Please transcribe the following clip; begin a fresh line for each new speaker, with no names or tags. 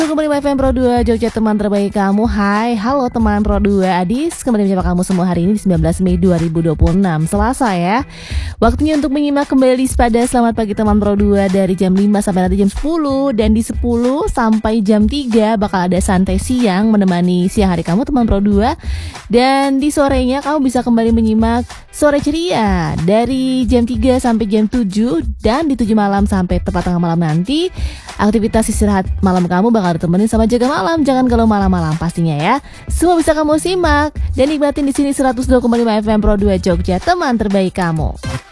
Kembali FM Pro 2 Jogja, teman terbaik kamu. Hai, halo teman Pro 2 Adis. Kembali bersama kamu semua hari ini di 19 Mei 2026 Selasa ya. Waktunya untuk menyimak kembali pada Selamat Pagi Teman Pro 2 dari jam 5 sampai nanti jam 10. Dan di 10 sampai jam 3 bakal ada santai siang menemani siang hari kamu teman Pro 2. Dan di sorenya kamu bisa kembali menyimak Sore Ceria dari jam 3 sampai jam 7. Dan di 7 malam sampai tepat tengah malam nanti aktivitas istirahat malam kamu bakal ditemenin sama Jaga Malam. Jangan galau malam-malam pastinya ya. Semua bisa kamu simak dan nikmatin di sini 102,5 FM Pro 2 Jogja, teman terbaik kamu.